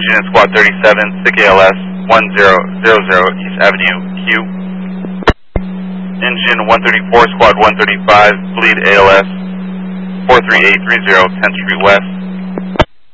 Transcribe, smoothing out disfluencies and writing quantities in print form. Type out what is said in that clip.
engine in Squad 37, SIC ALS 1000 East Avenue Q. Engine 134, Squad 135, bleed ALS 43830, 10th Street West.